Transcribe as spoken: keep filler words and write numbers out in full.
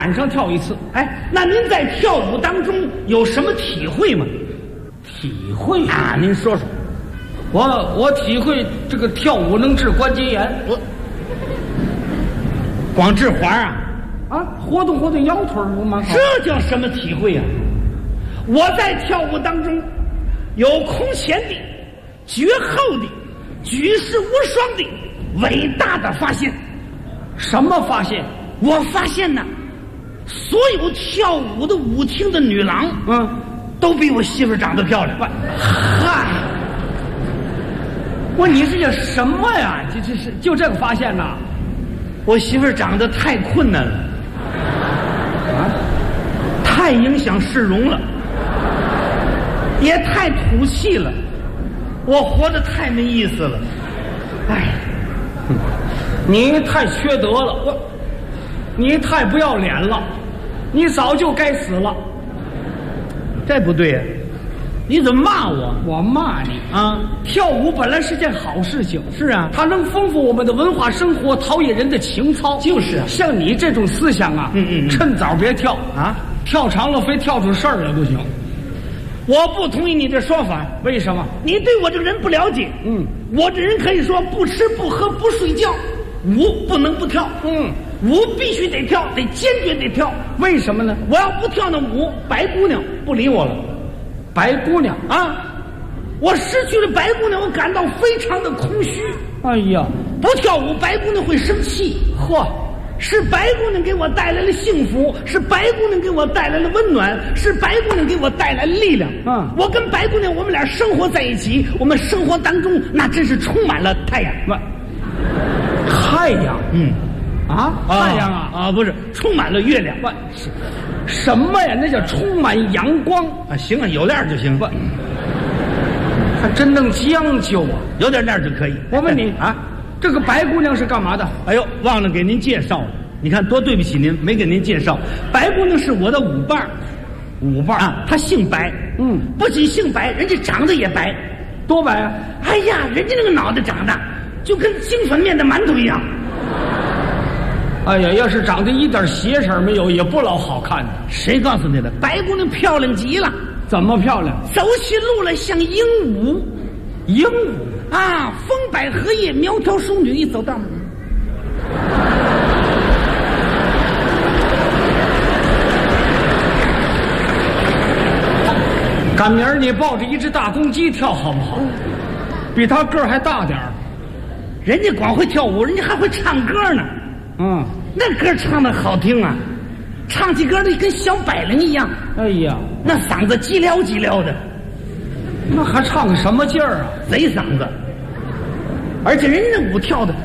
晚上跳一次。 哎，那您在跳舞当中有什么体会吗？ 体会啊，您说说。 我我体会这个跳舞能治关节炎。 我光治环啊啊，活动活动腰腿不蛮好。 这叫什么体会啊？我在跳舞当中有空前的、绝后的、举世无双的伟大的发现。 什么发现？ 我发现呢，所有跳舞的舞厅的女郎， 嗯， 都比我媳妇长得漂亮。 嗨，我你是这什么呀？这这是就这个发现呐？ 我媳妇长得太困难了，啊，太影响市容了，也太土气了，我活得太没意思了。哎， 你太缺德了，我，你太不要脸了，你早就该死了。 这不对呀，你怎么骂我？ 我骂你啊！ 跳舞本来是件好事情， 是啊， 它能丰富我们的文化生活，陶冶人的情操。 就是啊， 像你这种思想啊， 嗯嗯嗯趁早别跳啊， 跳长了非跳出事儿来不行。 我不同意你的说法。 为什么？ 你对我这个人不了解。 嗯， 我这人可以说不吃不喝不睡觉，舞不能不跳。 嗯， 舞必须得跳，得坚决得跳。 为什么呢？ 我要不跳那舞，白姑娘不理我了。 白姑娘啊，我失去了白姑娘，我感到非常的空虚。 哎呀， 不跳舞，白姑娘会生气。 嚯！ 是白姑娘给我带来了幸福，是白姑娘给我带来了温暖，是白姑娘给我带来了力量。 嗯， 我跟白姑娘，我们俩生活在一起，我们生活当中那真是充满了太阳。 太阳， 嗯， 啊，太阳啊啊，不是，充满了月亮。 不，什么呀？那叫充满阳光啊！行啊，有亮就行。 不，还真能将就啊， 有点亮就可以。 我问你啊。 这个白姑娘是干嘛的？ 哎呦，忘了给您介绍了。你看多对不起您，没给您介绍。白姑娘是我的舞伴， 舞伴啊，她姓白。 嗯， 不仅姓白，人家长得也白。 多白啊！ 哎呀，人家那个脑袋长得就跟精粉面的馒头一样。 哎呀，要是长得一点邪色没有，也不老好看的。 谁告诉你的？白姑娘漂亮极了。 怎么漂亮？ 走起路来像鹦鹉。 鹦鹉啊，风摆荷叶，苗条淑女，一走道门。 赶明儿你抱着一只大公鸡跳好不好？比他个儿还大点儿。 人家光会跳舞，人家还会唱歌呢。 嗯， 那歌唱的好听啊，唱起歌来跟小百灵一样。 哎呀， 那嗓子叽撩叽撩的。 那还唱个什么劲儿啊？ 贼嗓子，而且人家那舞跳的